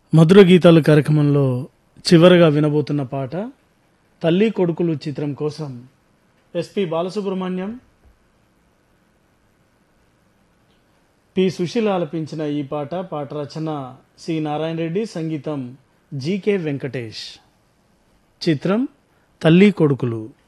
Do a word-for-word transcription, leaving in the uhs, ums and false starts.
మధుర గీతాలు కార్యక్రమంలో చివరగా వినబోతున్న పాట తల్లి కొడుకులు చిత్రం కోసం ఎస్పి బాలసుబ్రహ్మణ్యం, పి సుశీల ఆలపించిన ఈ పాట. పాట రచన సి నారాయణ రెడ్డి, సంగీతం జీకే వెంకటేష్. చిత్రం తల్లి కొడుకులు.